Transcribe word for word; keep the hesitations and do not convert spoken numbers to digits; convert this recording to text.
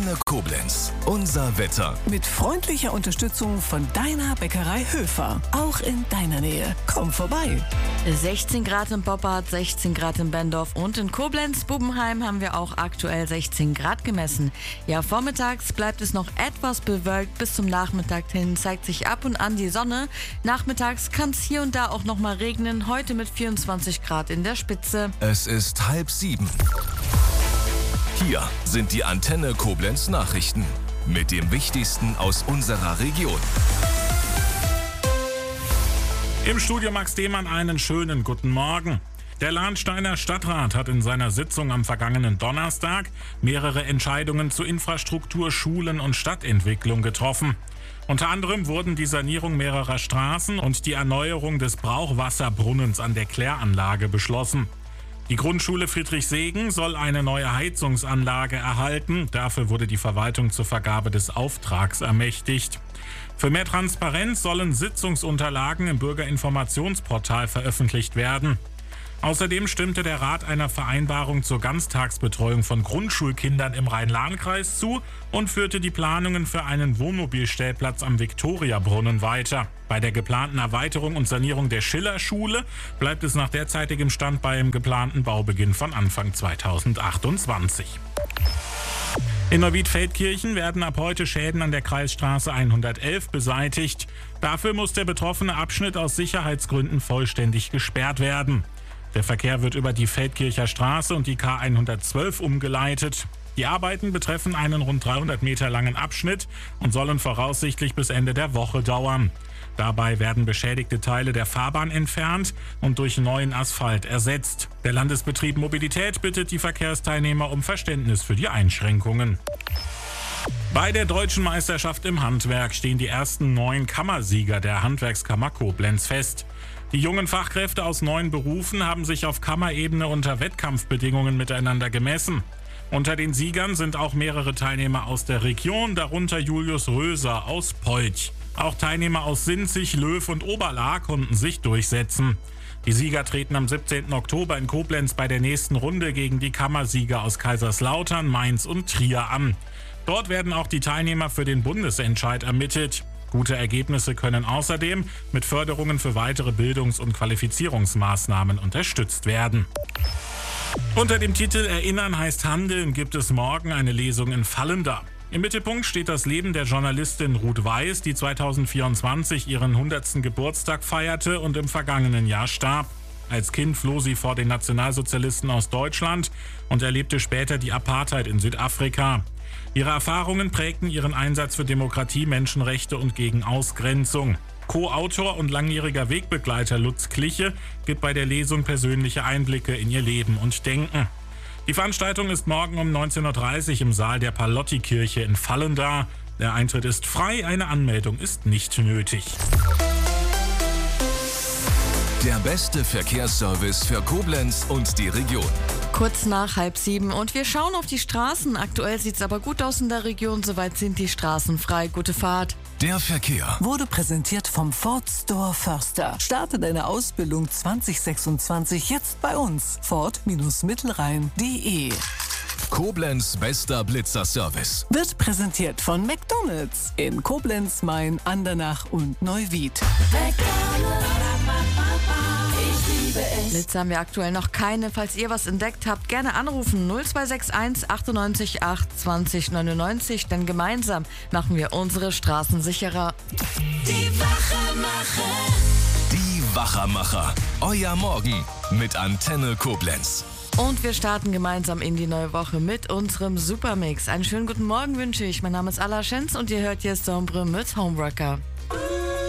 Antenne Koblenz. Unser Wetter. Mit freundlicher Unterstützung von deiner Bäckerei Höfer. Auch in deiner Nähe. Komm vorbei. sechzehn Grad in Boppard, sechzehn Grad in Bendorf und in Koblenz-Bubbenheim haben wir auch aktuell sechzehn Grad gemessen. Ja, vormittags bleibt es noch etwas bewölkt. Bis zum Nachmittag hin zeigt sich ab und an die Sonne. Nachmittags kann es hier und da auch noch mal regnen. Heute mit vierundzwanzig Grad in der Spitze. Es ist halb sieben. Hier sind die Antenne Koblenz Nachrichten mit dem Wichtigsten aus unserer Region. Im Studio Max Demann einen schönen guten Morgen. Der Lahnsteiner Stadtrat hat in seiner Sitzung am vergangenen Donnerstag mehrere Entscheidungen zu Infrastruktur, Schulen und Stadtentwicklung getroffen. Unter anderem wurden die Sanierung mehrerer Straßen und die Erneuerung des Brauchwasserbrunnens an der Kläranlage beschlossen. Die Grundschule Friedrichsegen soll eine neue Heizungsanlage erhalten. Dafür wurde die Verwaltung zur Vergabe des Auftrags ermächtigt. Für mehr Transparenz sollen Sitzungsunterlagen im Bürgerinformationsportal veröffentlicht werden. Außerdem stimmte der Rat einer Vereinbarung zur Ganztagsbetreuung von Grundschulkindern im Rhein-Lahn-Kreis zu und führte die Planungen für einen Wohnmobilstellplatz am Viktoriabrunnen weiter. Bei der geplanten Erweiterung und Sanierung der Schillerschule bleibt es nach derzeitigem Stand beim geplanten Baubeginn von Anfang zweitausendachtundzwanzig. In Neuwied-Feldkirchen werden ab heute Schäden an der Kreisstraße hundertelf beseitigt. Dafür muss der betroffene Abschnitt aus Sicherheitsgründen vollständig gesperrt werden. Der Verkehr wird über die Feldkircher Straße und die K hundertzwölf umgeleitet. Die Arbeiten betreffen einen rund dreihundert Meter langen Abschnitt und sollen voraussichtlich bis Ende der Woche dauern. Dabei werden beschädigte Teile der Fahrbahn entfernt und durch neuen Asphalt ersetzt. Der Landesbetrieb Mobilität bittet die Verkehrsteilnehmer um Verständnis für die Einschränkungen. Bei der Deutschen Meisterschaft im Handwerk stehen die ersten neun Kammersieger der Handwerkskammer Koblenz fest. Die jungen Fachkräfte aus neun Berufen haben sich auf Kammerebene unter Wettkampfbedingungen miteinander gemessen. Unter den Siegern sind auch mehrere Teilnehmer aus der Region, darunter Julius Röser aus Polch. Auch Teilnehmer aus Sinzig, Löw und Oberlaa konnten sich durchsetzen. Die Sieger treten am siebzehnten Oktober in Koblenz bei der nächsten Runde gegen die Kammersieger aus Kaiserslautern, Mainz und Trier an. Dort werden auch die Teilnehmer für den Bundesentscheid ermittelt. Gute Ergebnisse können außerdem mit Förderungen für weitere Bildungs- und Qualifizierungsmaßnahmen unterstützt werden. Unter dem Titel Erinnern heißt Handeln gibt es morgen eine Lesung in Vallenda. Im Mittelpunkt steht das Leben der Journalistin Ruth Weiß, die zweitausendvierundzwanzig ihren hundertsten Geburtstag feierte und im vergangenen Jahr starb. Als Kind floh sie vor den Nationalsozialisten aus Deutschland und erlebte später die Apartheid in Südafrika. Ihre Erfahrungen prägten ihren Einsatz für Demokratie, Menschenrechte und gegen Ausgrenzung. Co-Autor und langjähriger Wegbegleiter Lutz Kliche gibt bei der Lesung persönliche Einblicke in ihr Leben und Denken. Die Veranstaltung ist morgen um neunzehn Uhr dreißig im Saal der Palotti-Kirche in Vallenda. Der Eintritt ist frei, eine Anmeldung ist nicht nötig. Der beste Verkehrsservice für Koblenz und die Region. Kurz nach halb sieben und wir schauen auf die Straßen. Aktuell sieht es aber gut aus in der Region. Soweit sind die Straßen frei. Gute Fahrt. Der Verkehr Wurde präsentiert vom Ford Store Förster. Starte deine Ausbildung zwanzig sechsundzwanzig jetzt bei uns. Ford-Mittelrhein punkt de. Koblenz bester Blitzerservice. Wird präsentiert von McDonald's in Koblenz, Main, Andernach und Neuwied. Blitze haben wir aktuell noch keine. Falls ihr was entdeckt habt, gerne anrufen null zwei sechs eins achtundneunzig acht zwanzig neunundneunzig, denn gemeinsam machen wir unsere Straßen sicherer. Die Wachermacher. Die Wachermacher. Euer Morgen mit Antenne Koblenz. Und wir starten gemeinsam in die neue Woche mit unserem Supermix. Einen schönen guten Morgen wünsche ich. Mein Name ist Ala Schenz und ihr hört jetzt Sombre mit Homeworker.